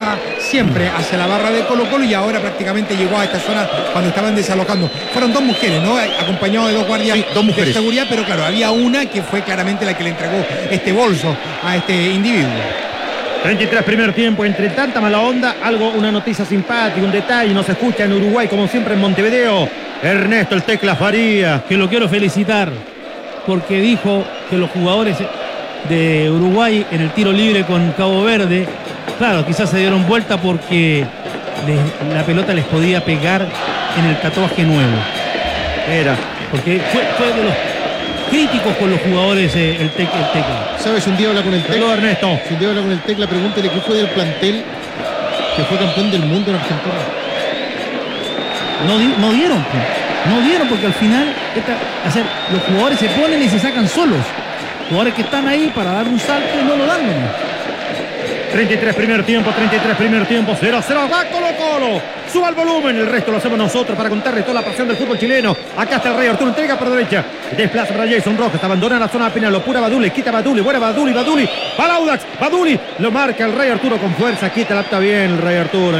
baja siempre hacia la barra de Colo-Colo y ahora prácticamente llegó a esta zona cuando estaban desalojando. Fueron dos mujeres, ¿no? Acompañados de dos guardias de seguridad, pero claro, había una que fue claramente la que le entregó este bolso a este individuo. 33 primer tiempo, entre tanta mala onda, una noticia simpática, un detalle, nos escucha en Uruguay como siempre en Montevideo, Ernesto el Tecla Faría. Que lo quiero felicitar porque dijo que los jugadores de Uruguay en el tiro libre con Cabo Verde, claro, quizás se dieron vuelta porque la pelota les podía pegar en el tatuaje nuevo. Porque fue de los críticos con los jugadores el Tecla. ¿Sabes? Un día habla con el Tecla. Saludos, Ernesto. Si un día habla con el Tecla, pregúntele qué fue del plantel que fue campeón del mundo en Argentina. No dieron porque al final los jugadores se ponen y se sacan solos. Jugadores que están ahí para dar un salto y no lo dan. 33 primer tiempo, 0-0, va Colo-Colo. Suba el volumen, el resto lo hacemos nosotros para contarles toda la pasión del fútbol chileno. Acá está el Rey Arturo, entrega por derecha, desplaza para Jason Rojas, abandona la zona penal, lo pura Baduli, quita Baduli, buena Baduli, va Audax, Baduli, lo marca el Rey Arturo con fuerza, quita la apta bien el Rey Arturo,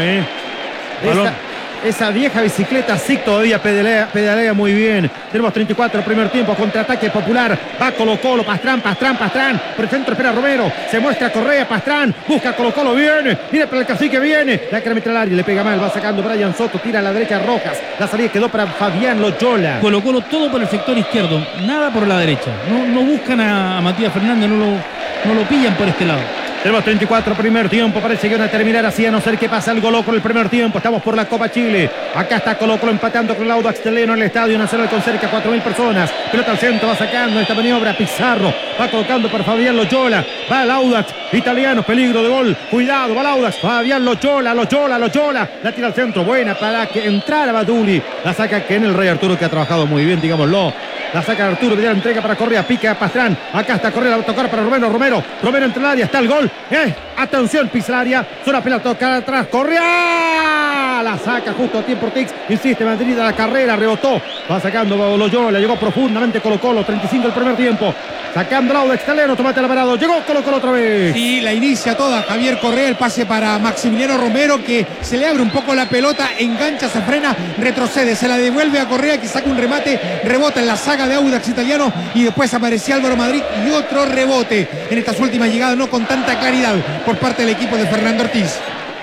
Esa vieja bicicleta sí todavía pedalea muy bien. Tenemos 34 primer tiempo, contraataque popular. Va Colo-Colo, Pastrán. Por el centro espera Romero. Se muestra Correa, Pastrán. Busca Colo-Colo, viene para el Cacique, viene. La que mete al área, le pega mal, va sacando Brian Soto, tira a la derecha Rojas. La salida quedó para Fabián Loyola. Colo-Colo todo por el sector izquierdo, nada por la derecha. No buscan a Matías Fernández, no lo pillan por este lado. Tenemos 34 primer tiempo, parece que van a terminar así, a no ser que pase algo loco en el primer tiempo. Estamos por la Copa Chile. Acá está Colo-Colo empatando con el Audax Teleno en el Estadio Nacional con cerca de 4.000 personas. Pelota al centro, va sacando esta maniobra Pizarro, va colocando para Fabián Loyola. Va el Audax, italiano, peligro de gol. Cuidado, va el Audax, Fabián Loyola. La tira al centro, buena para que entrara Baduli. La saca que en el Rey Arturo, que ha trabajado muy bien, digámoslo. La saca Arturo, la entrega para Correa, pica a Pastrán. Acá está Correa, la va a tocar para Romero entre el área, está el gol. Atención, pisa el área, suena pelota, toca atrás, Correa. La saca justo a tiempo Tix, insiste Madrid a la carrera, rebotó. Va sacando Loyola, llegó profundamente Colo-Colo, 35 el primer tiempo. Sacando el Audax Teleno, tomate el parado, llegó Colo-Colo otra vez. Sí, la inicia toda Javier Correa, el pase para Maximiliano Romero, que se le abre un poco la pelota, engancha, se frena, retrocede, se la devuelve a Correa, que saca un remate, rebota en la saga de Audax italiano y después aparecía Álvaro Madrid y otro rebote en estas últimas llegadas, no con tanta claridad por parte del equipo de Fernando Ortiz.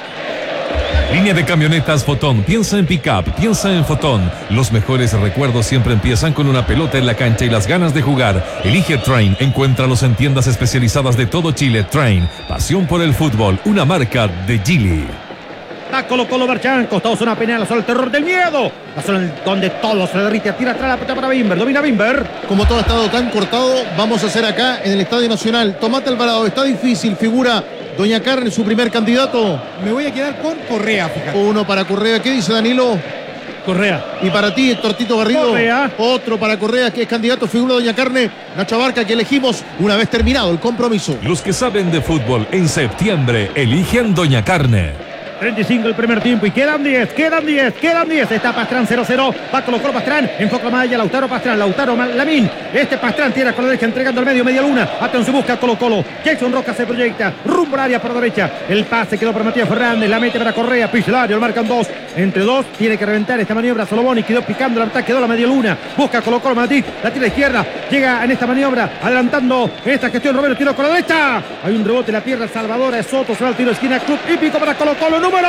Línea de camionetas Fotón. Piensa en pick-up, piensa en Fotón. Los mejores recuerdos siempre empiezan con una pelota en la cancha y las ganas de jugar. Elige Train. Encuéntralos en tiendas especializadas de todo Chile. Train. Pasión por el fútbol. Una marca de Geely. Va Colo-Colo Barchan, costado zona penal, la zona del terror del miedo. La zona donde todo se derrite, tira atrás la pelota para Bimber, domina Bimber. Como todo ha estado tan cortado, vamos a hacer acá en el Estadio Nacional. Tomate Alvarado, está difícil, figura Doña Carne, su primer candidato. Me voy a quedar con Correa, fíjate. Uno para Correa, ¿qué dice Danilo? Correa. Y para ti, Héctor Tito Garrido, Correa. Otro para Correa, que es candidato, figura Doña Carne, Nacho Abarca, que elegimos una vez terminado el compromiso. Los que saben de fútbol en septiembre eligen Doña Carne. 35 el primer tiempo y quedan 10. Está Pastrán 0-0. Va Colo-Colo Pastrán. Enfoca Maya, Lautaro Pastrán. Lautaro Lamín. Pastrán tira con la derecha entregando al medio, media luna. Atención, busca Colo-Colo. Jason Rojas se proyecta. Rumbo al área por derecha. El pase quedó para Matías Fernández. La mete para Correa. Pichelario, lo marcan dos. Entre dos tiene que reventar esta maniobra. Soloboni quedó picando la ataque. Quedó la media luna. Busca Colo-Colo Madrid. La tira izquierda. Llega en esta maniobra. Adelantando en esta gestión. Romero tiró con la derecha. Hay un rebote en la pierna salvadora de Soto. Se va al tiro de esquina. Club Hípico para Colo-Colo. Número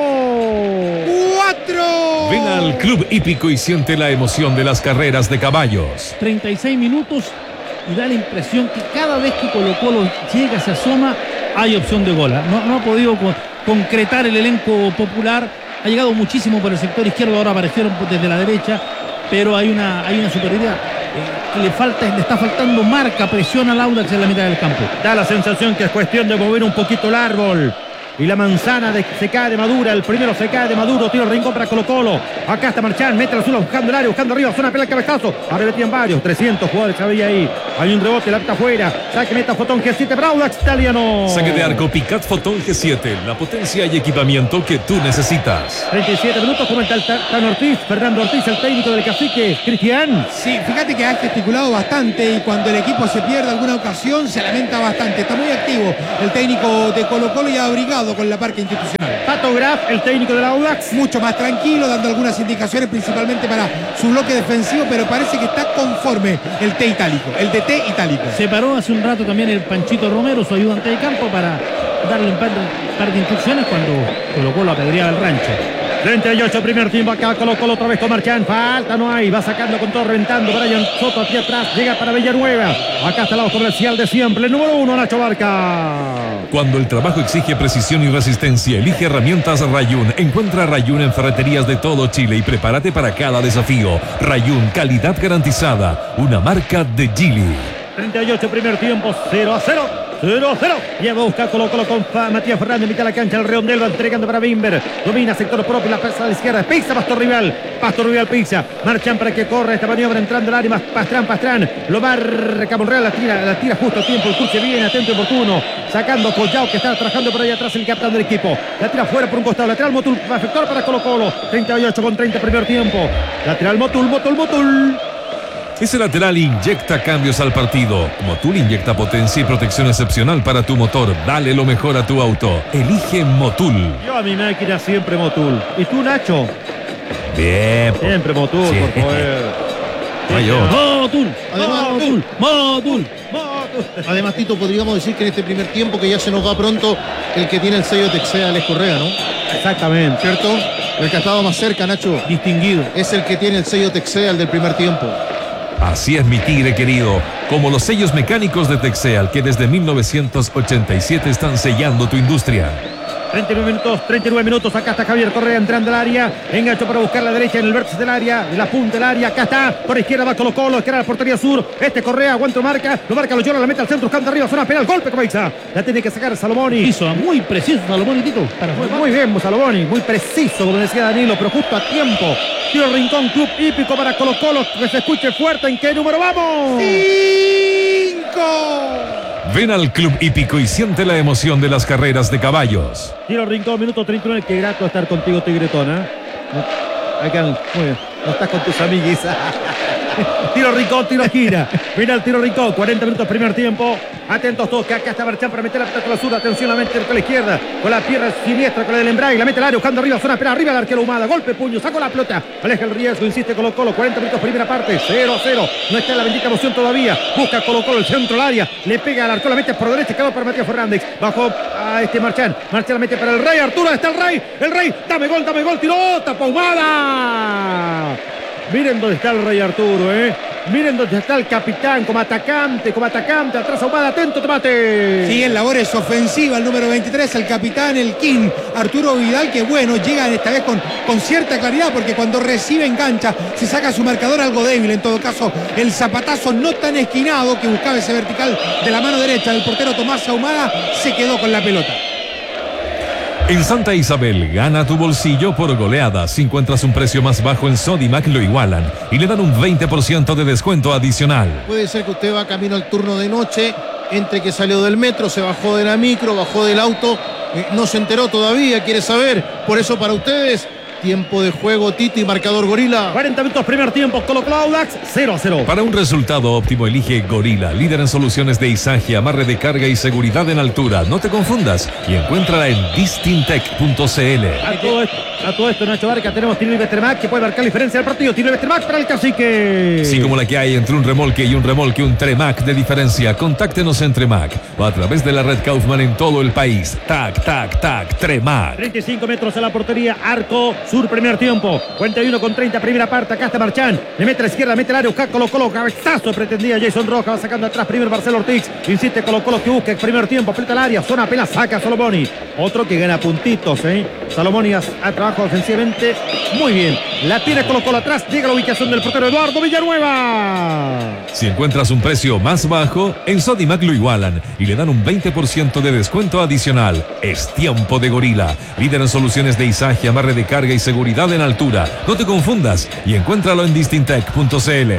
4. Ven al Club Hípico y siente la emoción de las carreras de caballos. 36 minutos y da la impresión que cada vez que Colo-Colo llega, se asoma, hay opción de gol. No ha podido concretar el elenco popular. Ha llegado muchísimo por el sector izquierdo, ahora aparecieron desde la derecha, pero hay una superioridad. Le está faltando marca, presión al Audax en la mitad del campo. Da la sensación que es cuestión de mover un poquito el árbol. Y la manzana se cae de Madura. El primero se cae de Maduro. Tiro el rincón para Colo-Colo. Acá está Marchán. Mete la zona buscando el área. Buscando arriba. Zona pelea el cabezazo. Arremetían varios. 300 jugadores había ahí. Hay un rebote. La está afuera. Saque meta Fotón G7 para Audax italiano. Saque de arco Picat Fotón G7. La potencia y equipamiento que tú necesitas. 37 minutos. Comenta el Tan Ortiz. Fernando Ortiz, el técnico del Cacique. Cristian. Sí, fíjate que ha gesticulado bastante y cuando el equipo se pierde alguna ocasión se lamenta bastante. Está muy activo el técnico de Colo-Colo y ha abrigado calmado con la marca institucional. Pato Graf, el técnico del Audax. Mucho más tranquilo, dando algunas indicaciones principalmente para su bloque defensivo, pero parece que está conforme el T itálico, el DT itálico. Se paró hace un rato también el Panchito Romero, su ayudante de campo, para darle un par de instrucciones cuando colocó la apedreaba el rancho. 38 primer tiempo, acá Colo Colo otra vez con Marchán, falta no hay, va sacando con todo reventando, Brian Soto aquí atrás, llega para Villanueva, acá está el lado comercial de siempre, el número 1 Nacho Barca. Cuando el trabajo exige precisión y resistencia, elige herramientas Rayun. Encuentra Rayun en ferreterías de todo Chile y prepárate para cada desafío. Rayun, calidad garantizada, una marca de Geely. 38 primer tiempo, 0-0. 0-0. Lleva a buscar Colo Colo con Matías Fernández, mitad de la cancha, el redondel va entregando para Bimber. Domina sector propio, la pasa a la izquierda. Pisa Pastor Rival pisa. Marchan para que corra esta maniobra entrando al área más Pastrán. Lo marca Monreal, la tira justo a tiempo. El cruce bien, atento y oportuno. Sacando Collao que está trabajando por ahí atrás el capitán del equipo. La tira fuera por un costado. Lateral Motul, afector para Colo Colo. 38 con 30 primer tiempo. Lateral Motul. Ese lateral inyecta cambios al partido. Motul inyecta potencia y protección excepcional para tu motor. Dale lo mejor a tu auto. Elige Motul. Yo a mi máquina siempre Motul. ¿Y tú, Nacho? Bien. Siempre Motul, Sí. por favor. Motul. Además, Tito, podríamos decir que en este primer tiempo, que ya se nos va pronto, el que tiene el sello Texea, Alex Correa, ¿no? Exactamente. ¿Cierto? El que ha estado más cerca, Nacho, Distinguido. es el que tiene el sello Texea, el del primer tiempo. Así es, mi tigre querido. Como los sellos mecánicos de Texeal que desde 1987 están sellando tu industria. 39 minutos, acá está Javier Correa entrando al área, engancho para buscar la derecha en el vértice del área, de la punta del área, acá está, por izquierda va Colo Colo, que era la portería sur, Correa aguanta, lo llora, la mete al centro, buscando arriba, zona penal, golpe comienza, la tiene que sacar Salomoni. Hizo muy preciso Salomoni, Tito. Muy bien, Salomoni, muy preciso, como decía Danilo, pero justo a tiempo. Tiro Rincón, club hípico para Colo Colo, que se escuche fuerte, ¿en qué número vamos? 5. Ven al Club Hípico y siente la emoción de las carreras de caballos. Tiro Rincón, minuto 39, qué grato estar contigo, Tigretona. Acá, muy bien, no estás con tus amiguis. Tiro Rincón, tiro gira. Mira el tiro Rincón, 40 minutos primer tiempo. Atentos todos, que acá está Marchán para meter la pelota con la sur. Atención, la mete con la izquierda, con la pierna siniestra, con la del embrague. La mete al área, buscando arriba, zona penal, arriba el arquero Humada. Golpe, puño, sacó la pelota. Aleja el riesgo, insiste Colo Colo. 40 minutos primera parte, 0-0. No está en la bendita emoción todavía. Busca Colo Colo el centro al área. Le pega al arco, la mete por derecha, quedó para Matías Fernández. Bajó a Marchán. Marchán la mete para el Rey. Arturo, está el Rey. El Rey, dame gol, tiró, tapa Humada. Miren dónde está el Rey Arturo, Miren dónde está el capitán como atacante, atrás Ahumada, atento, Tomate. Sí, en labores ofensivas, el número 23, el capitán, el King, Arturo Vidal, que bueno, llega esta vez con cierta claridad, porque cuando recibe engancha, se saca su marcador algo débil, en todo caso, el zapatazo no tan esquinado que buscaba ese vertical de la mano derecha del portero Tomás Ahumada, se quedó con la pelota. En Santa Isabel, gana tu bolsillo por goleada. Si encuentras un precio más bajo en Sodimac, lo igualan y le dan un 20% de descuento adicional. Puede ser que usted va camino al turno de noche, entre que salió del metro, se bajó de la micro, bajó del auto, no se enteró todavía, quiere saber. Por eso para ustedes, tiempo de juego, Tito, y marcador Gorila. 40 minutos primer tiempo, Colo Colo Audax, 0-0. Para un resultado óptimo, elige Gorila, líder en soluciones de izaje, amarre de carga y seguridad en altura. No te confundas y encuéntrala en distintec.cl. A todo esto, Nacho Barca, tenemos tiro libre Tremac, que puede marcar la diferencia del partido. Tiro libre Tremac para el Cacique. Sí, como la que hay entre un remolque, un Tremac de diferencia. Contáctenos en Tremac o a través de la red Kaufman en todo el país. Tac, Tremac. 35 metros a la portería, arco sur, primer tiempo. 41 con 30, primera parte. Acá está Marchán, le mete a la izquierda, mete al área, busca Colo Colo, cabezazo pretendía Jason Roja, va sacando atrás primero Marcelo Ortiz. Insiste Colo Colo que busca el primer tiempo, aprieta al área, zona apenas saca Salomoni. Otro que gana puntitos, Salomoni a trabajo ofensivamente muy bien. La tiene Colo Colo atrás, llega la ubicación del portero Eduardo Villanueva. Si encuentras un precio más bajo, en Sodimac lo igualan y le dan un 20% de descuento adicional. Es tiempo de Gorila, líder en soluciones de izaje, amarre de carga y seguridad en altura. No te confundas y encuéntralo en distintec.cl.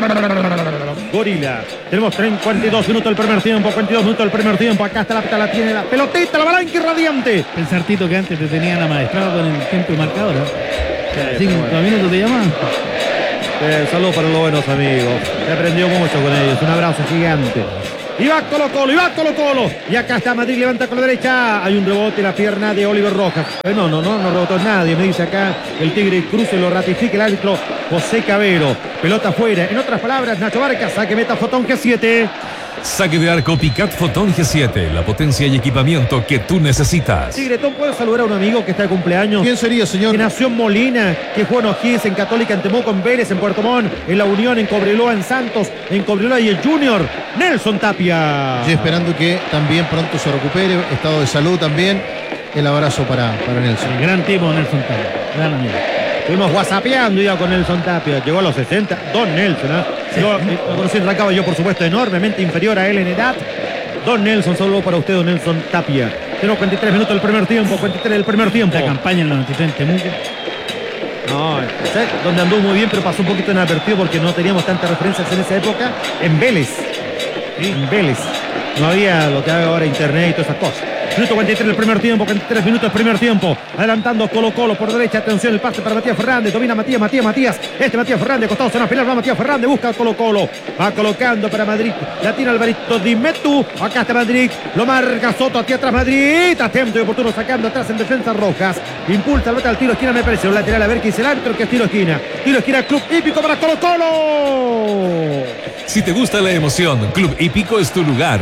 Gorila, tenemos 42 minutos del primer tiempo, 42 minutos del primer tiempo. Acá está la tiene la pelotita, la balanca irradiante. Pensar, Tito, que antes te tenían amaestrado con el tiempo marcador, 5 minutos te llaman. Saludos para los buenos amigos. Se aprendió mucho con ellos. Un abrazo gigante. Y va Colo Colo. Y acá está Madrid, levanta con la derecha. Hay un rebote en la pierna de Oliver Rojas. No rebotó nadie. Me dice acá el Tigre Cruce, lo ratifica el árbitro José Cabero. Pelota afuera. En otras palabras, Nacho Barca, saque meta Fotón G7. Saque de arco Picat Fotón G7, la potencia y equipamiento que tú necesitas. Tigretón, ¿puedo saludar a un amigo que está de cumpleaños? ¿Quién sería, señor? Que nació en Molina, que jugó en O'Higgins, en Católica, en Temuco, en Vélez, en Puerto Montt, en La Unión, en Cobreloa, en Santos, en Cobreloa y el Junior, Nelson Tapia. Y esperando que también pronto se recupere, estado de salud también. El abrazo para Nelson. El gran tipo Nelson Tapia, gran amigo. Estuvimos whatsappeando ya con Nelson Tapia. Llegó a los 60. Don Nelson, ¿eh? Yo lo conocí en Rancagua, yo por supuesto enormemente inferior a él en edad. Don Nelson, saludo para usted, don Nelson Tapia. Tenemos 43 minutos del primer tiempo. 43 del primer tiempo. La campaña en el 93 en Temuco. No, ¿sabes? Donde anduvo muy bien, pero pasó un poquito inadvertido porque no teníamos tantas referencias en esa época. En Vélez. Sí, en Vélez. No había lo que hay ahora, internet y todas esas cosas. Minuto 43 del primer tiempo, 43 minutos del primer tiempo. Adelantando Colo Colo por derecha. Atención, el pase para Matías Fernández. Domina Matías. Matías Fernández, costado zona penal. Va Matías Fernández, busca a Colo Colo. Va colocando para Madrid. La tira Alvarito Di Metu. Acá está Madrid. Lo marca Soto aquí atrás Madrid. Atento y oportuno sacando atrás en defensa Rojas. Impulsa el al tiro esquina, me parece. Un lateral, a ver qué dice el árbitro, que es tiro esquina. Tiro esquina, Club Hípico para Colo Colo. Si te gusta la emoción, Club Hípico es tu lugar.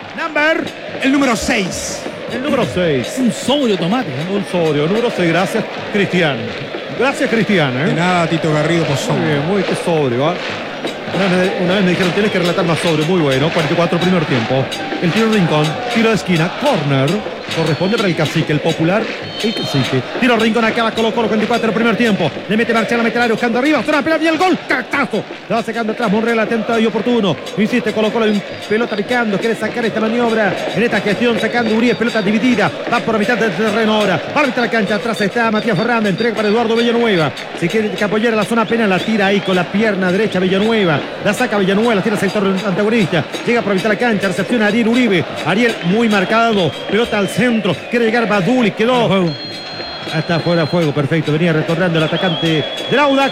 El número 6. El número 6. Un sobrio tomate. Un sobrio. Número 6. Gracias, Cristian. Gracias, Cristian. De nada, Tito Garrido, Muy bien, muy sobrio. Una vez me dijeron, tienes que relatar más sobrio. Muy bueno. 44 primer tiempo. El tiro Rincón. Tiro de esquina. Corner. Corresponde para el Cacique, el popular, el Cacique. Tiro Rincón, acaba Colo Colo, 24 el primer tiempo. Le mete Marcial, mete el área, buscando arriba, zona pelota y el gol. ¡Cactazo! La va sacando atrás, Monreal atento y oportuno. Insiste Colo Colo, pelota picando, quiere sacar esta maniobra. En esta gestión, sacando Uribe, pelota dividida. Va por la mitad del terreno ahora. Va a la cancha, atrás está Matías Fernández, entrega para Eduardo Villanueva. Si quiere apoyar a la zona penal, la tira ahí con la pierna derecha Villanueva. La saca Villanueva, la tira al sector antagonista. Llega por la mitad de la cancha, recepción a Ariel Uribe. Ariel muy marcado, pelota al centro, quiere llegar Baduli, quedó hasta fuera de juego, perfecto, venía retornando el atacante del Audax.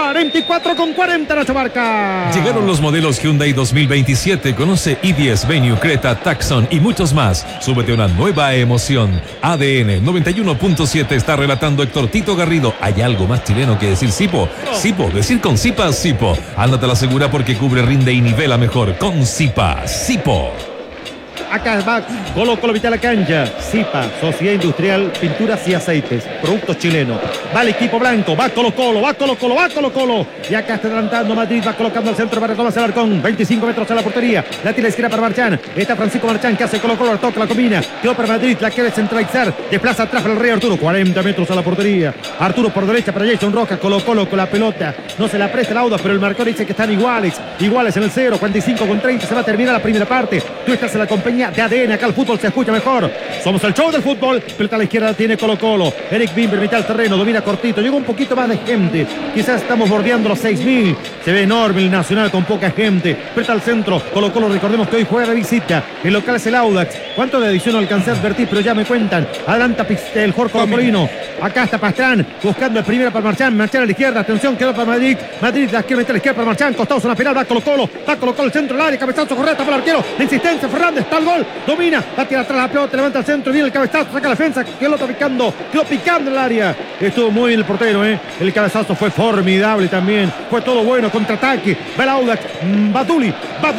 44-40, Nacho Barca. Llegaron los modelos Hyundai 2027. Conoce i10, Venue, Creta, Tucson y muchos más. Súbete a una nueva emoción. ADN 91.7 está relatando Héctor Tito Garrido. ¿Hay algo más chileno que decir Sipo? Sipo, decir con Sipa, Sipo. Ándate a la segura porque cubre, rinde y nivela mejor. Con Sipa, Sipo. Acá va Colo Colo, mitad de la cancha. Sipa, Sociedad Industrial, Pinturas y Aceites, productos chilenos. Va el equipo blanco, va Colo Colo, va Colo Colo, va Colo Colo. Y acá está adelantando Madrid, va colocando al centro para Tomás Alarcón. 25 metros a la portería. La tira izquierda para Marchán. Está Francisco Marchán que hace Colo Colo, la toca, la combina. Quedó para Madrid, la quiere centralizar. Desplaza atrás para el Rey Arturo. 40 metros a la portería. Arturo por derecha para Jason Rojas. Colo Colo con la pelota. No se la presta el Audax, pero el marcador dice que están iguales. Iguales en el 0. 45-30. Se va a terminar la primera parte. Tú estás en la compañía de ADN, acá el fútbol se escucha mejor. Somos el show del fútbol. Pelota a la izquierda tiene Colo Colo. Eric Bimber, mitad del terreno, domina cortito. Llegó un poquito más de gente. Quizás estamos bordeando los 6.000. Se ve enorme el Nacional con poca gente. Pelota al centro. Colo Colo, recordemos que hoy juega de visita. El local es el Audax. ¿Cuánto de adición no alcancé a advertir? Pero ya me cuentan. Adelanta el Jorge Colocolino. Acá está Pastrán buscando el primero para Marchán. Marchán a la izquierda. Atención, quedó para Madrid. Madrid la quiere meter a la izquierda para Marchán. Costado zona penal. Va Colo Colo. Va Colo Colo al centro del área. Cabezazo correcto para el arquero. La insistencia. Fernández está el gol. Domina. Va a tirar atrás la pelota. Levanta al centro. Viene el cabezazo. Saca la defensa. Quedó picando. Quedó picando en el área. Estuvo muy bien el portero. El cabezazo fue formidable también. Fue todo bueno. Contraataque. Va el Audax. Baduli.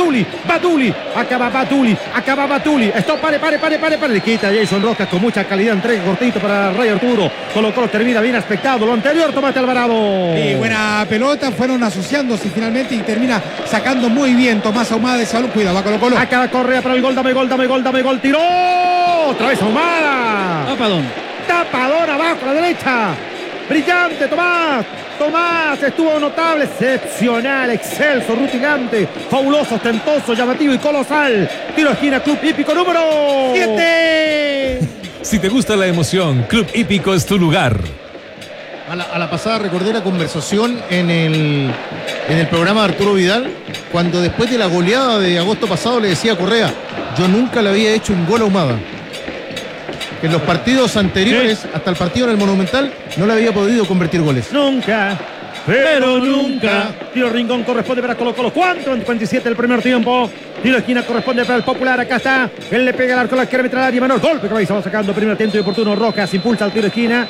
Acaba Baduli. Esto pare. Le quita a Jason Rojas con mucha calidad. Entrega cortito para Rey Arturo. Colo Colo termina bien aspectado. Lo anterior, Tomás Alvarado. Y buena pelota. Fueron asociándose finalmente y termina sacando muy bien Tomás Ahumada de salud. Cuidado, va Colo Colo. Acaba Correa para el gol. Dame gol. Tiró. Otra vez Ahumada. Tapadón abajo a la derecha. Brillante, Tomás estuvo notable, excepcional, excelso, rutilante, fabuloso, ostentoso, llamativo y colosal. Tiro esquina, Club Hípico número 7. Si te gusta la emoción, Club Hípico es tu lugar. A la pasada recordé la conversación en el programa de Arturo Vidal, cuando después de la goleada de agosto pasado le decía a Correa, yo nunca le había hecho un gol a Ahumada. Que en los partidos anteriores, hasta el partido en el Monumental, no le había podido convertir goles. Nunca. pero nunca. Tiro Rincón corresponde para Colo Colo. ¿Cuánto? En 57 el primer tiempo. Tiro de esquina corresponde para el Popular. Acá está. Él le pega al arco, la quiere meter al área menor. Golpe cabeza va sacando. Primer tiempo y oportuno. Rojas impulsa al tiro de esquina.